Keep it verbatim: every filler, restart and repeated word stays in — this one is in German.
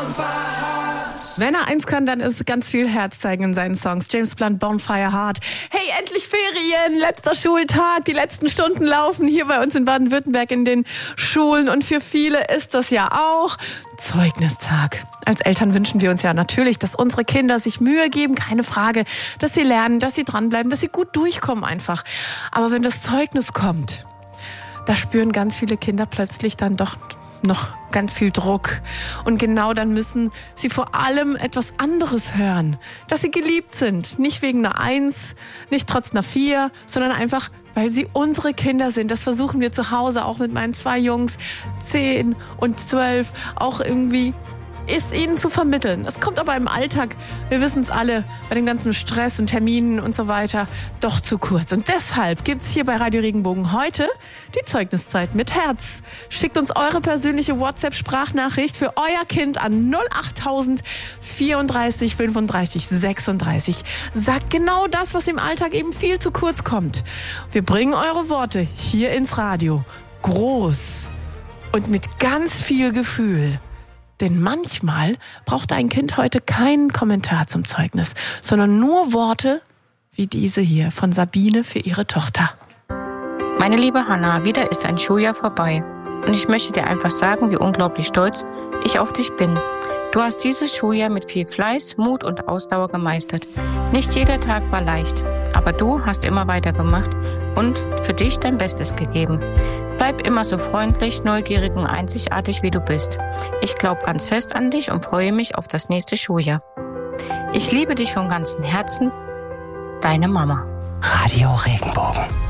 Wenn er eins kann, dann ist ganz viel Herz zeigen in seinen Songs. James Blunt, Bonfire Heart. Hey, endlich Ferien, letzter Schultag, die letzten Stunden laufen hier bei uns in Baden-Württemberg in den Schulen. Und für viele ist das ja auch Zeugnistag. Als Eltern wünschen wir uns ja natürlich, dass unsere Kinder sich Mühe geben, keine Frage, dass sie lernen, dass sie dranbleiben, dass sie gut durchkommen einfach. Aber wenn das Zeugnis kommt, da spüren ganz viele Kinder plötzlich dann doch noch ganz viel Druck. Und genau dann müssen sie vor allem etwas anderes hören. Dass sie geliebt sind. Nicht wegen einer Eins, nicht trotz einer Vier, sondern einfach, weil sie unsere Kinder sind. Das versuchen wir zu Hause auch mit meinen zwei Jungs, zehn und zwölf, auch irgendwie ist ihnen zu vermitteln. Es kommt aber im Alltag, wir wissen es alle, bei dem ganzen Stress und Terminen und so weiter, doch zu kurz. Und deshalb gibt's hier bei Radio Regenbogen heute die Zeugniszeit mit Herz. Schickt uns eure persönliche WhatsApp-Sprachnachricht für euer Kind an null acht tausend vierunddreißig fünfunddreißig sechsunddreißig. Sagt genau das, was im Alltag eben viel zu kurz kommt. Wir bringen eure Worte hier ins Radio. Groß und mit ganz viel Gefühl. Denn manchmal braucht ein Kind heute keinen Kommentar zum Zeugnis, sondern nur Worte wie diese hier von Sabine für ihre Tochter. Meine liebe Hanna, wieder ist ein Schuljahr vorbei. Und ich möchte dir einfach sagen, wie unglaublich stolz ich auf dich bin. Du hast dieses Schuljahr mit viel Fleiß, Mut und Ausdauer gemeistert. Nicht jeder Tag war leicht, aber du hast immer weitergemacht und für dich dein Bestes gegeben. Bleib immer so freundlich, neugierig und einzigartig, wie du bist. Ich glaube ganz fest an dich und freue mich auf das nächste Schuljahr. Ich liebe dich von ganzem Herzen, deine Mama. Radio Regenbogen.